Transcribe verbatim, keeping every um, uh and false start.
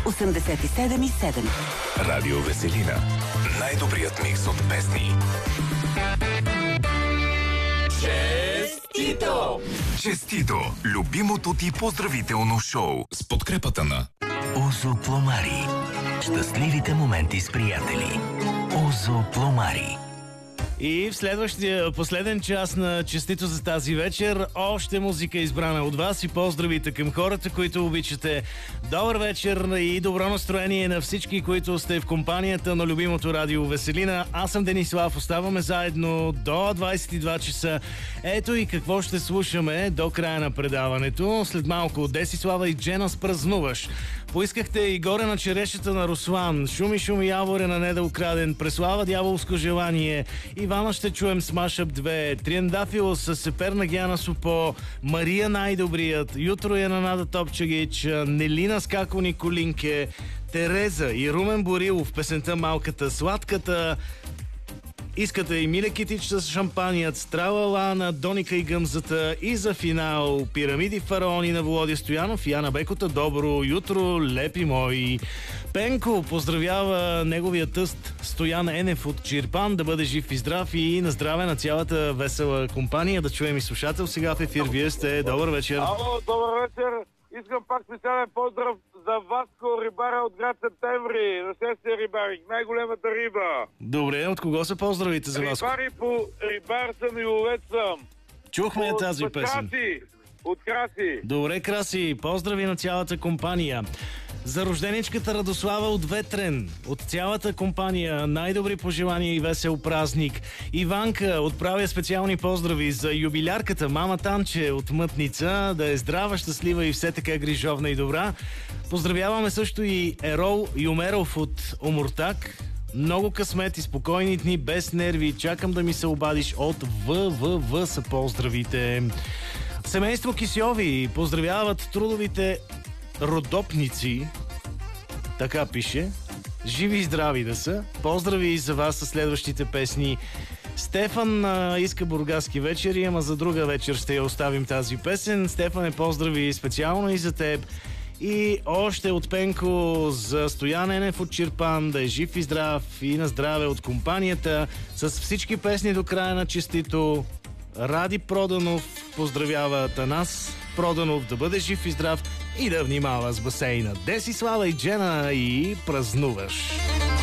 осемдесет и седем и седем. Радио Веселина. Най-добрият микс от песни. Честито! Честито! Любимото ти поздравително шоу с подкрепата на Озо Пломари. Щастливите моменти с приятели. Озо Пломари. И в следващия последен час на Честито за тази вечер още музика избрана от вас и поздравите към хората, които обичате. Добър вечер и добро настроение на всички, които сте в компанията на любимото радио Веселина. Аз съм Денислав, оставаме заедно до двайсет и два часа. Ето и какво ще слушаме до края на предаването. След малко Десислава и Джена с Празнуваш. Поискахте и Горе на черешата на Руслан, Шуми шуми яворе на Неда Украден, Преслава дяволско желание, Ивана ще чуем с Машъп две, Триандафил с Сеперна Гяна Супо, Мария най-добрият, Ютро е на Нада Топчагич, Нелина Скако Николинке, Тереза и Румен Борилов, песента Малката сладката. Искате и Миле Китич с шампаният, Стралала на Доника и Гъмзата и за финал Пирамиди фараони на Володя Стоянов и Ана Бекота. Добро ютро, лепи мои! Пенко поздравява неговия тъст Стоян Енев от Чирпан, да бъде жив и здрав и на здраве на цялата весела компания. Да чуем и слушател сега в ефир. Вие сте. Добър вечер! Ало, добър вечер! Искам пак специален поздрав за Васко, рибара от град Септември. Нашествие рибарик, най-големата риба. Добре, от кого са поздравите за Васко? Рибари по рибар съм и ловец съм. Чухме от, тази от песен. Краси. От Краси. Добре, Краси, поздрави на цялата компания. За рожденичката Радослава от Ветрен, от цялата компания, най-добри пожелания и весел празник. Иванка отправя специални поздрави за юбилярката мама Танче от Мътница, да е здрава, щастлива и все така грижовна и добра. Поздравяваме също и Ерол Юмеров от Омуртак. Много късмет и спокойни дни, без нерви. Чакам да ми се обадиш от ВВВ са поздравите. Семейство Кисьови поздравяват трудовите родопници. Така пише. Живи и здрави да са. Поздрави и за вас със следващите песни. Стефан а, иска бургаски вечери, ама за друга вечер ще я оставим тази песен. Стефане, поздрави специално и за теб. И още от Пенко за Стоян Енев от Чирпан, да е жив и здрав и на здраве от компанията. С всички песни до края на Честито. Ради Проданов поздравява Танас Проданов, да бъде жив и здрав и да внимава с басейна. Десислава и Джена и Празнуваш.